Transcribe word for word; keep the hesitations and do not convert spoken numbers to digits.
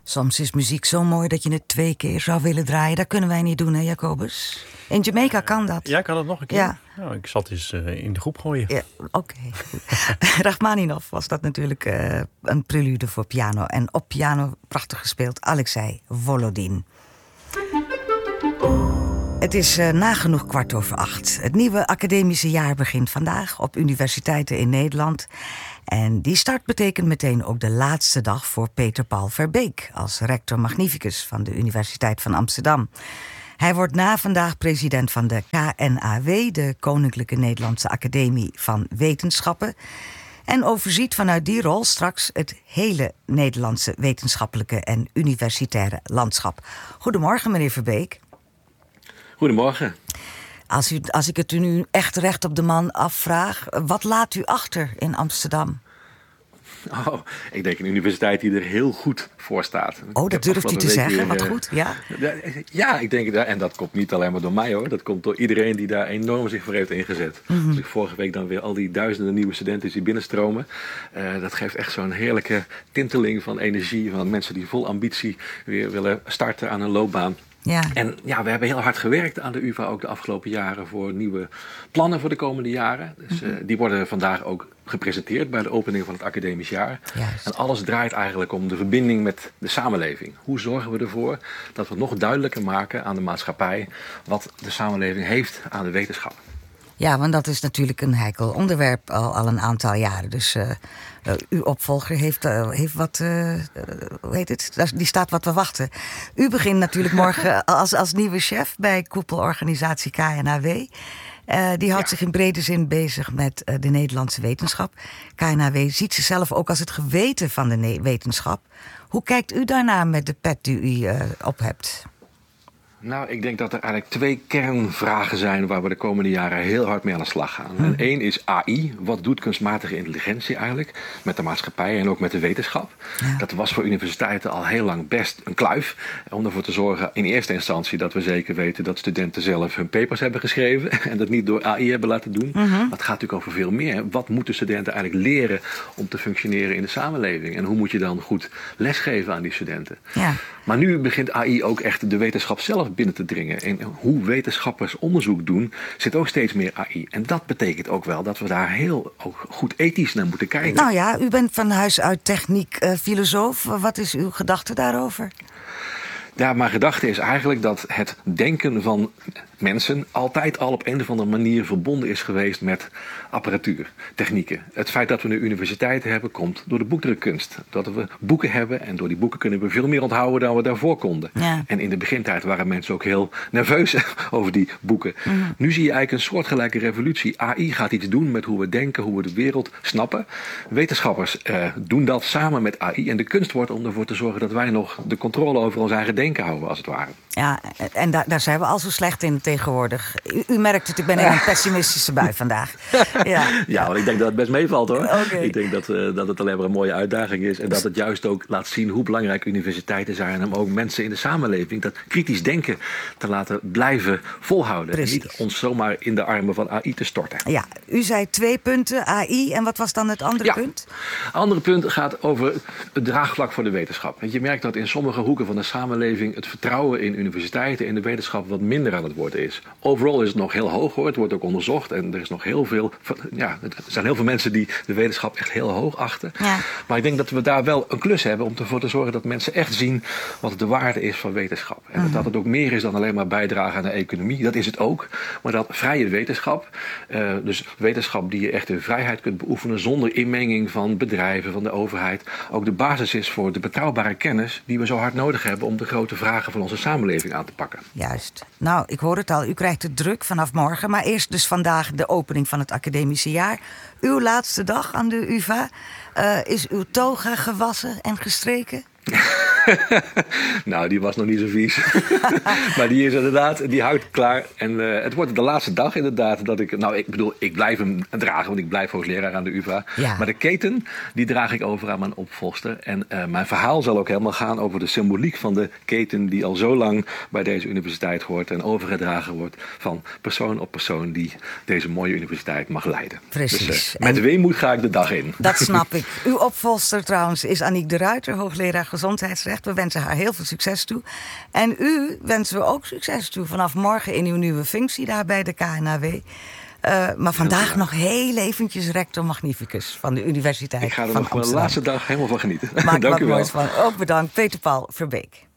Soms is muziek zo mooi dat je het twee keer zou willen draaien. Dat kunnen wij niet doen, hè, Jacobus? In Jamaica kan dat. Ja, kan dat nog een keer? Ja. Nou, ik zat eens uh, in de groep gooien. Ja, Oké. Okay. Rachmaninov was dat natuurlijk uh, een prelude voor piano. En op piano prachtig gespeeld Alexei Volodin. Het is uh, nagenoeg kwart over acht. Het nieuwe academische jaar begint vandaag op universiteiten in Nederland. En die start betekent meteen ook de laatste dag voor Peter Paul Verbeek als rector magnificus van de Universiteit van Amsterdam. Hij wordt na vandaag president van de K N A W, de Koninklijke Nederlandse Academie van Wetenschappen, en overziet vanuit die rol straks het hele Nederlandse wetenschappelijke en universitaire landschap. Goedemorgen, meneer Verbeek. Goedemorgen. Als, u, als ik het u nu echt recht op de man afvraag, wat laat u achter in Amsterdam? Oh, ik denk een universiteit die er heel goed voor staat. Oh, dat durft u te zeggen, weer, wat goed, ja? Ja, ik denk, en dat komt niet alleen maar door mij hoor. Dat komt door iedereen die daar enorm zich voor heeft ingezet. Mm-hmm. Als ik vorige week dan weer al die duizenden nieuwe studenten die binnenstromen. Uh, dat geeft echt zo'n heerlijke tinteling van energie. Van mensen die vol ambitie weer willen starten aan hun loopbaan. Ja. En ja, we hebben heel hard gewerkt aan de U vA ook de afgelopen jaren voor nieuwe plannen voor de komende jaren. Dus uh, die worden vandaag ook gepresenteerd bij de opening van het academisch jaar. Juist. En alles draait eigenlijk om de verbinding met de samenleving. Hoe zorgen we ervoor dat we nog duidelijker maken aan de maatschappij wat de samenleving heeft aan de wetenschap? Ja, want dat is natuurlijk een heikel onderwerp al, al een aantal jaren. Dus uh, uh, uw opvolger heeft, uh, heeft wat, uh, uh, hoe heet het? Die staat wat te wachten. U begint natuurlijk morgen als, als nieuwe chef bij koepelorganisatie K N A W. Uh, die houdt ja. zich in brede zin bezig met uh, de Nederlandse wetenschap. K N A W ziet zichzelf ook als het geweten van de ne- wetenschap. Hoe kijkt u daarnaar met de pet die u uh, op hebt? Nou, ik denk dat er eigenlijk twee kernvragen zijn waar we de komende jaren heel hard mee aan de slag gaan. En één is A I. Wat doet kunstmatige intelligentie eigenlijk met de maatschappij en ook met de wetenschap? Ja. Dat was voor universiteiten al heel lang best een kluif. Om ervoor te zorgen in eerste instantie dat we zeker weten dat studenten zelf hun papers hebben geschreven. En dat niet door A I hebben laten doen. Uh-huh. Dat gaat natuurlijk over veel meer. Wat moeten studenten eigenlijk leren om te functioneren in de samenleving? En hoe moet je dan goed lesgeven aan die studenten? Ja. Maar nu begint A I ook echt de wetenschap zelf binnen te dringen. En hoe wetenschappers onderzoek doen, zit ook steeds meer A I. En dat betekent ook wel dat we daar heel ook goed ethisch naar moeten kijken. Nou ja, u bent van huis uit techniek uh, filosoof. Wat is uw gedachte daarover? Ja, mijn gedachte is eigenlijk dat het denken van mensen altijd al op een of andere manier verbonden is geweest met apparatuur, technieken. Het feit dat we nu universiteiten hebben, komt door de boekdrukkunst. Dat we boeken hebben en door die boeken kunnen we veel meer onthouden dan we daarvoor konden. Ja. En in de begintijd waren mensen ook heel nerveus over die boeken. Mm. Nu zie je eigenlijk een soortgelijke revolutie. A I gaat iets doen met hoe we denken, hoe we de wereld snappen. Wetenschappers uh, doen dat samen met A I. En de kunst wordt om ervoor te zorgen dat wij nog de controle over ons eigen denken houden, als het ware. Ja, en da- daar zijn we al zo slecht in tegenwoordig. U, u merkt het, ik ben in een pessimistische bui vandaag. Ja, ja, want ik denk dat het best meevalt hoor. Okay. Ik denk dat, uh, dat het alleen maar een mooie uitdaging is. En dat het juist ook laat zien hoe belangrijk universiteiten zijn. Om ook mensen in de samenleving dat kritisch denken te laten blijven volhouden. Precies. En niet ons zomaar in de armen van A I te storten. Ja, u zei twee punten, A I. En wat was dan het andere ja. punt? Het andere punt gaat over het draagvlak voor de wetenschap. Want je merkt dat in sommige hoeken van de samenleving het vertrouwen in universiteiten en de wetenschap wat minder aan het worden is. Overal is het nog heel hoog hoor. Het wordt ook onderzocht. En er is nog heel veel. Ja, er zijn heel veel mensen die de wetenschap echt heel hoog achten. Ja. Maar ik denk dat we daar wel een klus hebben om ervoor te zorgen dat mensen echt zien wat de waarde is van wetenschap. En mm-hmm. dat het ook meer is dan alleen maar bijdragen aan de economie. Dat is het ook. Maar dat vrije wetenschap, uh, dus wetenschap die je echt in vrijheid kunt beoefenen zonder inmenging van bedrijven, van de overheid, ook de basis is voor de betrouwbare kennis die we zo hard nodig hebben om de grote vragen van onze samenleving aan te pakken. Juist. Nou, ik hoor het al. U krijgt het druk vanaf morgen. Maar eerst dus vandaag de opening van het academische jaar. Uw laatste dag aan de U vA. Uh, is uw toga gewassen en gestreken? Nou, die was nog niet zo vies. Maar die is inderdaad, die houdt klaar. En uh, het wordt de laatste dag inderdaad dat ik... Nou, ik bedoel, ik blijf hem dragen, want ik blijf hoogleraar aan de U vA. Ja. Maar de keten, die draag ik over aan mijn opvolster. En uh, mijn verhaal zal ook helemaal gaan over de symboliek van de keten die al zo lang bij deze universiteit hoort en overgedragen wordt van persoon op persoon die deze mooie universiteit mag leiden. Precies. Dus, uh, met weemoed ga ik de dag in. Dat snap ik. Uw opvolster trouwens is Aniek de Ruiter, hoogleraar gezondheidsrecht. gezegd. We wensen haar heel veel succes toe. En u wensen we ook succes toe vanaf morgen in uw nieuwe functie daar bij de K N A W. Uh, maar vandaag nog heel eventjes rector magnificus van de Universiteit Ik ga er van nog de Amsterdam. laatste dag helemaal van genieten. Maak Dank wat u wel. moois van. Ook bedankt, Peter Paul Verbeek.